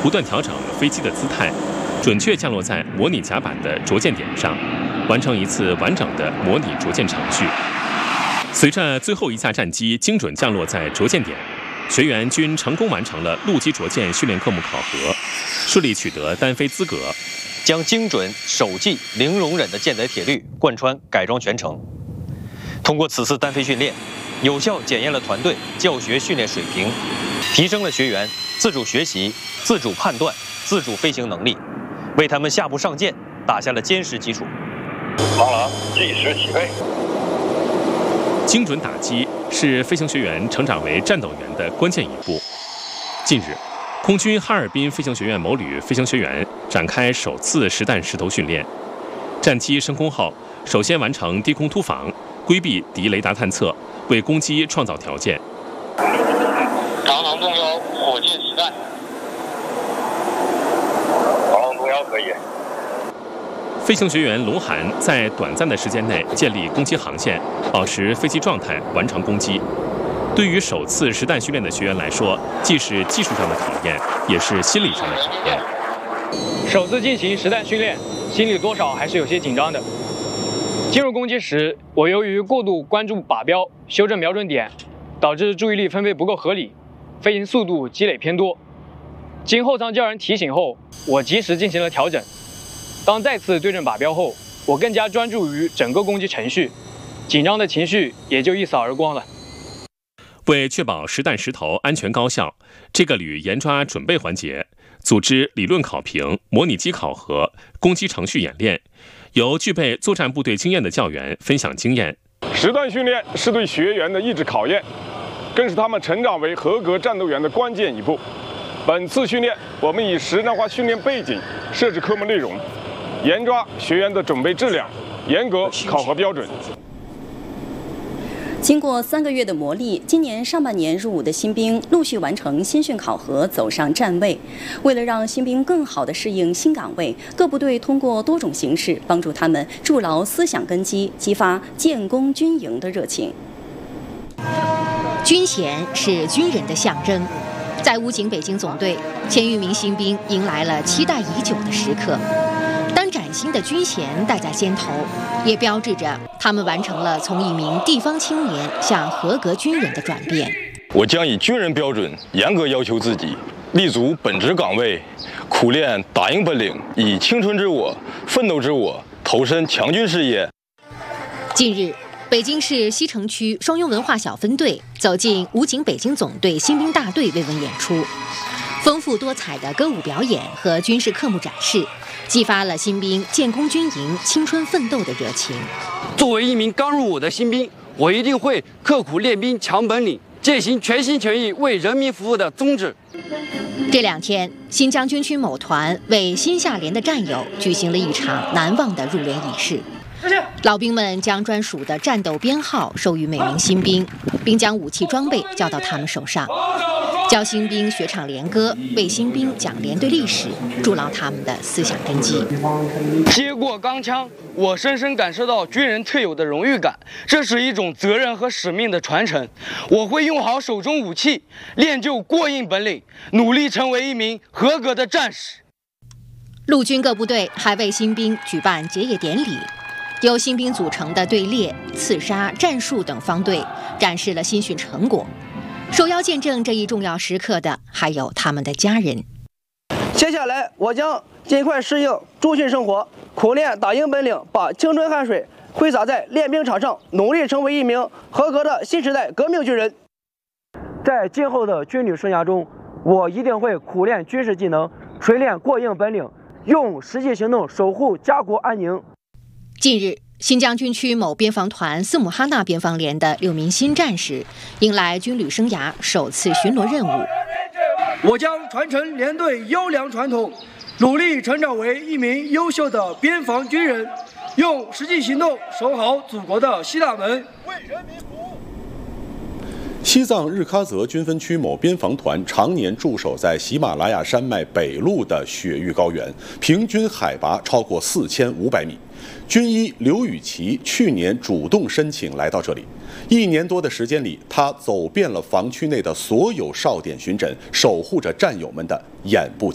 不断调整飞机的姿态，准确降落在模拟甲板的着舰点上，完成一次完整的模拟着舰程序。随着最后一架战机精准降落在着舰点，学员均成功完成了陆基着舰训练科目考核，顺利取得单飞资格， 将精准、守纪、零容忍的舰载铁律贯穿改装全程。通过此次单飞训练，有效检验了团队教学训练水平，提升了学员自主学习、自主判断、自主飞行能力，为他们下步上舰打下了坚实基础。 航廊计时起飞。 精准打击是飞行学员成长为战斗员的关键一步。近日，空军哈尔滨飞行学院某旅飞行学员展开首次实弹实投训练。战机升空后，首先完成低空突防，规避敌雷达探测，为攻击创造条件。 航廊动摇，火箭实弹。航廊动摇可以。 飞行学员龙涵在短暂的时间内建立攻击航线，保持飞机状态，完成攻击。对于首次实弹训练的学员来说，既是技术上的考验，也是心理上的考验。 首次进行实弹训练，心里多少还是有些紧张的。进入攻击时，我由于过度关注靶标、修正瞄准点，导致注意力分配不够合理，飞行速度积累偏多。经后舱教人提醒后，我及时进行了调整。当再次对准靶标后，我更加专注于整个攻击程序，紧张的情绪也就一扫而光了。 为确保实弹实投安全高效，这个旅严抓准备环节，组织理论考评、模拟机考核、攻击程序演练，由具备作战部队经验的教员分享经验。 实弹训练是对学员的意志考验，更是他们成长为合格战斗员的关键一步。本次训练，我们以实战化训练背景设置科目内容，严抓学员的准备质量，严格考核标准。 经过3个月的磨砺，今年上半年入伍的新兵陆续完成新训考核，走上站位。为了让新兵更好地适应新岗位，各部队通过多种形式帮助他们筑牢思想根基，激发建功军营的热情。 军衔是军人的象征，在武警北京总队，千余名新兵迎来了期待已久的时刻。当崭新的军衔戴在肩头，也标志着他们完成了从一名地方青年向合格军人的转变。 我将以军人标准严格要求自己，立足本职岗位，苦练打赢本领，以青春之我、奋斗之我投身强军事业。 近日，北京市西城区双庸文化小分队走进武警北京总队新兵大队慰问演出，丰富多彩的歌舞表演和军事科目展示，激发了新兵建功军营、青春奋斗的热情。 作为一名刚入伍的新兵，我一定会刻苦练兵、强本领，践行全心全意为人民服务的宗旨。 这2天，新疆军区某团为新下连的战友举行了一场难忘的入连仪式。老兵们将专属的战斗编号授予每名新兵，并将武器装备交到他们手上，教新兵学唱连歌，为新兵讲连队历史，筑牢他们的思想根基。 接过钢枪，我深深感受到军人特有的荣誉感，这是一种责任和使命的传承。我会用好手中武器，练就过硬本领，努力成为一名合格的战士。 陆军各部队还为新兵举办结业典礼。由新兵组成的队列、刺杀、战术等方队展示了新训成果。受邀见证这一重要时刻的，还有他们的家人。 接下来，我将尽快适应驻训生活，苦练打赢本领，把青春汗水挥洒在练兵场上，努力成为一名合格的新时代革命军人。在今后的军旅生涯中，我一定会苦练军事技能，锤炼过硬本领，用实际行动守护家国安宁。 近日，新疆军区某边防团斯姆哈纳边防连的6名新战士迎来军旅生涯首次巡逻任务。 我将传承连队优良传统，努力成长为一名优秀的边防军人，用实际行动守好祖国的西大门，为人民服务。 西藏日喀则军分区某边防团常年驻守在喜马拉雅山脉北麓的雪域高原，平均海拔超过4500米。军医刘雨琦去年主动申请来到这里，1年多的时间里，他走遍了防区内的所有哨点巡诊，守护着战友们的眼不